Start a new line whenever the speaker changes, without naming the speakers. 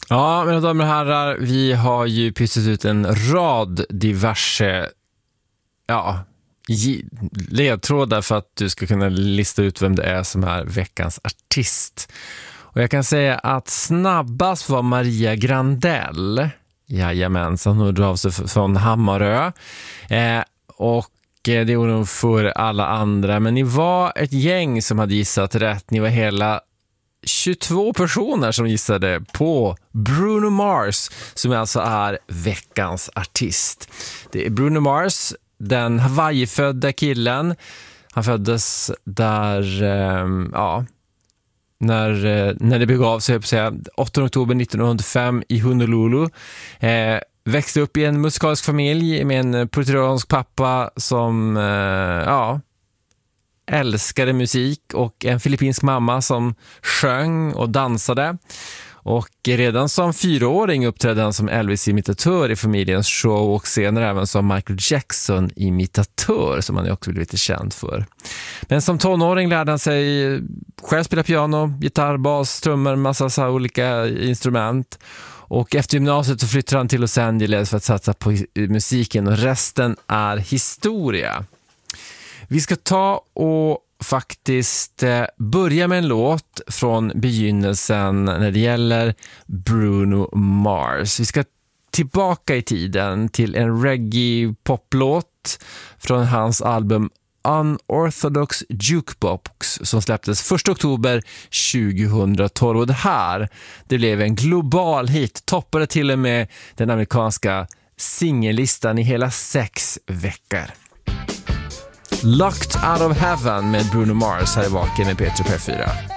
Ja, mina damer och herrar, vi har ju pysslat ut en rad diverse ledtrådar för att du ska kunna lista ut vem det är som är veckans artist. Och jag kan säga att snabbast var Maria Grandell. Jajamensan, hon hörde av sig från Hammarö. Och det gjorde hon för alla andra. Men ni var ett gäng som hade gissat rätt. Ni var hela 22 personer som gissade på Bruno Mars, som alltså är veckans artist. Det är Bruno Mars, den Hawaii-födda killen. Han föddes där, när det begav sig, 8 oktober 1905 i Honolulu. Växte upp i en musikalisk familj med en puertoricansk pappa som älskade musik och en filippinsk mamma som sjöng och dansade. Och redan som 4-åring uppträdde han som Elvis-imitatör i familjens show och senare även som Michael Jackson-imitatör, som han också blev lite känd för. Men som tonåring lärde han sig själv spela piano, gitarr, bas, trummor, massa olika instrument. Och efter gymnasiet så flyttade han till Los Angeles för att satsa på musiken, och resten är historia. Vi ska ta och faktiskt börja med en låt från begynnelsen när det gäller Bruno Mars. Vi ska tillbaka i tiden till en reggae-poplåt från hans album Unorthodox Jukebox som släpptes 1 oktober 2012. Och det blev en global hit, toppade till och med den amerikanska singellistan i hela 6 veckor. Locked Out of Heaven med Bruno Mars här i Vaken med P3 P4.